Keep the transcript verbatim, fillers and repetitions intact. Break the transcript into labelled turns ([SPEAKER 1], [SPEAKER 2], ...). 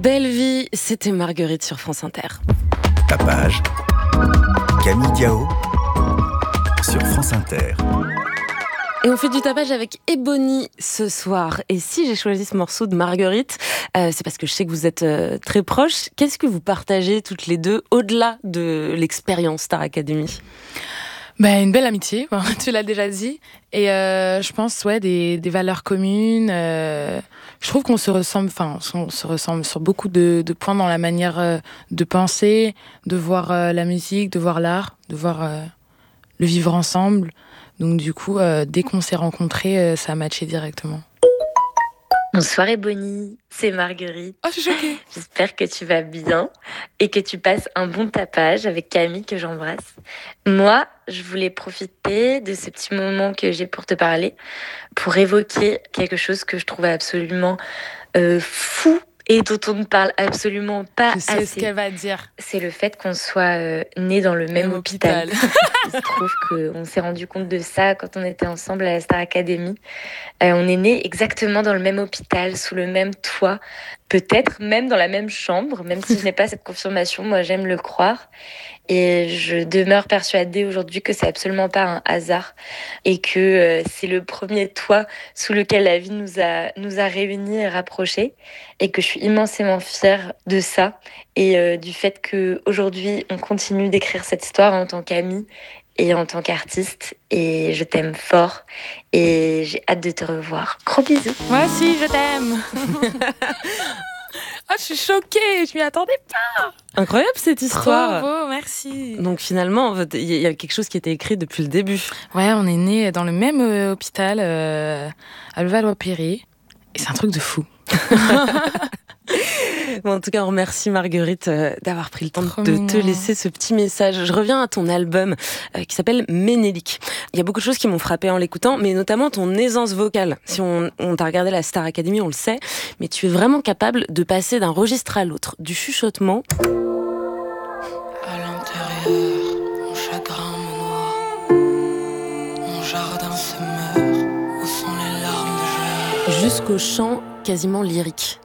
[SPEAKER 1] Belle vie, c'était Marguerite sur France Inter.
[SPEAKER 2] Tapage, Camille Diao sur France Inter.
[SPEAKER 1] Et on fait du tapage avec Ebony ce soir. Et si j'ai choisi ce morceau de Marguerite, euh, c'est parce que je sais que vous êtes euh, très proches. Qu'est-ce que vous partagez toutes les deux au-delà de l'expérience Star Academy ?
[SPEAKER 3] Bah, une belle amitié, tu l'as déjà dit. Et euh, je pense, ouais, des, des valeurs communes. Euh, je trouve qu'on se ressemble, enfin, on se ressemble sur beaucoup de, de points dans la manière euh, de penser, de voir euh, la musique, de voir l'art, de voir euh, le vivre ensemble. Donc du coup, euh, dès qu'on s'est rencontrés, euh, ça a matché directement.
[SPEAKER 4] Bonsoir Ebony, c'est Marguerite.
[SPEAKER 3] Oh, je suis choquée.
[SPEAKER 4] J'espère que tu vas bien et que tu passes un bon tapage avec Camille que j'embrasse. Moi, je voulais profiter de ce petit moment que j'ai pour te parler pour évoquer quelque chose que je trouvais absolument euh, fou et dont on ne parle absolument pas
[SPEAKER 3] je sais
[SPEAKER 4] assez.
[SPEAKER 3] Ce qu'elle va dire.
[SPEAKER 4] C'est le fait qu'on soit euh, nés dans le même, même hôpital. hôpital. Il se trouve qu'on s'est rendu compte de ça quand on était ensemble à la Star Academy. Euh, on est nés exactement dans le même hôpital, sous le même toit, peut-être même dans la même chambre, même si je n'ai pas cette confirmation, moi j'aime le croire. Et je demeure persuadée aujourd'hui que c'est absolument pas un hasard et que euh, c'est le premier toit sous lequel la vie nous a, nous a réunis et rapprochés, et que je suis immensément fière de ça et euh, du fait qu'aujourd'hui on continue d'écrire cette histoire en tant qu'amie et en tant qu'artiste, et je t'aime fort et j'ai hâte de te revoir. Gros bisous.
[SPEAKER 3] Moi aussi, je t'aime. Ah, je suis choquée, je m'y attendais pas.
[SPEAKER 1] Incroyable cette histoire.
[SPEAKER 3] Trop beau, merci.
[SPEAKER 1] Donc finalement, il y a quelque chose qui était écrit depuis le début.
[SPEAKER 3] Ouais, on est nés dans le même euh, hôpital euh, à Levallois-Perret, et c'est un truc de fou.
[SPEAKER 1] Bon, en tout cas, on remercie Marguerite euh, d'avoir pris le temps
[SPEAKER 3] Trop
[SPEAKER 1] de
[SPEAKER 3] mignon.
[SPEAKER 1] te laisser ce petit message. Je reviens à ton album euh, qui s'appelle Ménélique. Il y a beaucoup de choses qui m'ont frappé en l'écoutant, mais notamment ton aisance vocale. Si on, on t'a regardé la Star Academy, on le sait, mais tu es vraiment capable de passer d'un registre à l'autre, du chuchotement
[SPEAKER 5] à l'intérieur, mon chagrin me noie, mon jardin se meurt, où sont les larmes de joie,
[SPEAKER 1] jusqu'au chant quasiment lyrique.